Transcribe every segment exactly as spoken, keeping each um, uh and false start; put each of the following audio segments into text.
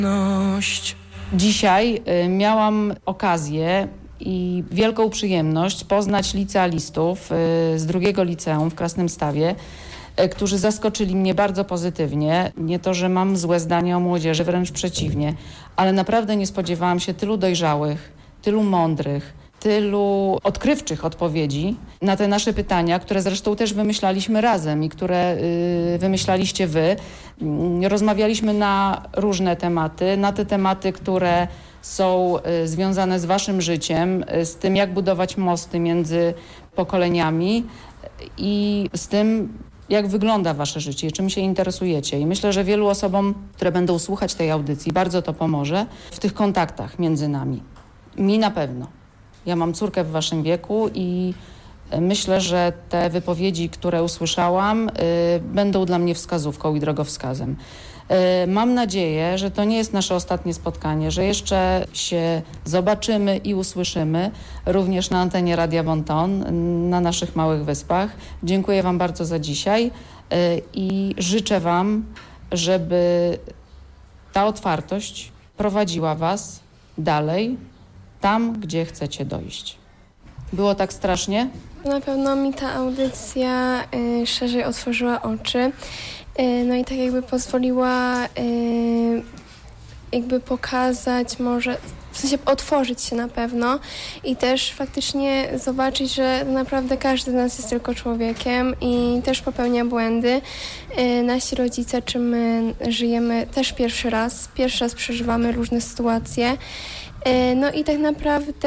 Dzisiaj y, miałam okazję i wielką przyjemność poznać licealistów y, z drugiego liceum w Krasnymstawie, y, którzy zaskoczyli mnie bardzo pozytywnie. Nie to, że mam złe zdanie o młodzieży, wręcz przeciwnie, ale naprawdę nie spodziewałam się tylu dojrzałych, tylu mądrych, tylu odkrywczych odpowiedzi na te nasze pytania, które zresztą też wymyślaliśmy razem i które y, wymyślaliście wy. Y, rozmawialiśmy na różne tematy, na te tematy, które są y, związane z waszym życiem, y, z tym, jak budować mosty między pokoleniami i z tym, jak wygląda wasze życie i czym się interesujecie. I myślę, że wielu osobom, które będą słuchać tej audycji, bardzo to pomoże w tych kontaktach między nami. Mi na pewno. Ja mam córkę w waszym wieku i myślę, że te wypowiedzi, które usłyszałam, y, będą dla mnie wskazówką i drogowskazem. Y, mam nadzieję, że to nie jest nasze ostatnie spotkanie, że jeszcze się zobaczymy i usłyszymy również na antenie Radia Bonton na naszych małych wyspach. Dziękuję wam bardzo za dzisiaj y, i życzę wam, żeby ta otwartość prowadziła was dalej, tam, gdzie chcecie dojść. Było tak strasznie? Na pewno mi ta audycja y, szerzej otworzyła oczy, y, no i tak jakby pozwoliła y, jakby pokazać może, w sensie otworzyć się na pewno i też faktycznie zobaczyć, że naprawdę każdy z nas jest tylko człowiekiem i też popełnia błędy. Y, nasi rodzice, czy my żyjemy też pierwszy raz, pierwszy raz przeżywamy różne sytuacje. No i tak naprawdę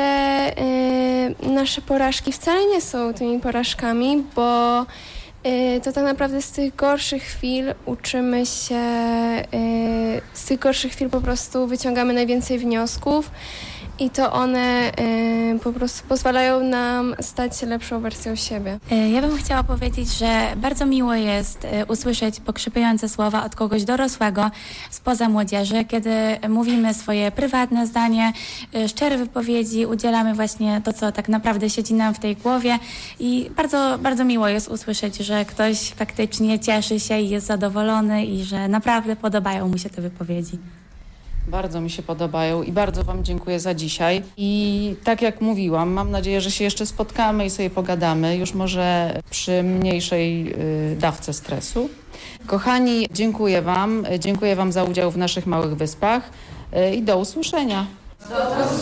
y, nasze porażki wcale nie są tymi porażkami, bo y, to tak naprawdę z tych gorszych chwil uczymy się, y, z tych gorszych chwil po prostu wyciągamy najwięcej wniosków i to one y, po prostu pozwalają nam stać się lepszą wersją siebie. Ja bym chciała powiedzieć, że bardzo miło jest usłyszeć pokrzepiające słowa od kogoś dorosłego spoza młodzieży, kiedy mówimy swoje prywatne zdanie, szczere wypowiedzi, udzielamy właśnie to, co tak naprawdę siedzi nam w tej głowie i bardzo, bardzo miło jest usłyszeć, że ktoś faktycznie cieszy się i jest zadowolony i że naprawdę podobają mu się te wypowiedzi. Bardzo mi się podobają i bardzo wam dziękuję za dzisiaj. I tak jak mówiłam, mam nadzieję, że się jeszcze spotkamy i sobie pogadamy, już może przy mniejszej y, dawce stresu. Kochani, dziękuję wam, dziękuję wam za udział w naszych małych wyspach y, i do usłyszenia. Do